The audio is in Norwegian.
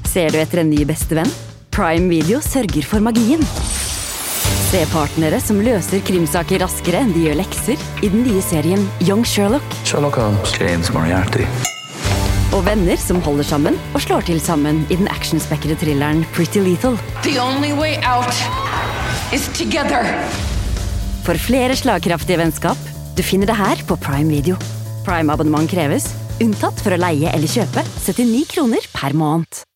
Ser du etter en ny bestevenn? Prime Video sørger for magien. Se partnere som løser krimsaker raskere enn de gjør lekser I den nye serien Young Sherlock. Sherlock Holmes. James Moriarty. Og venner som holder sammen og slår til sammen I den actionspekkede thrilleren Pretty Lethal. The only way out is together. For flere slagkraftige vennskap, du finner det her på Prime Video. Prime-abonnement kreves, unntatt for å leie eller kjøpe, 79 kroner per måned.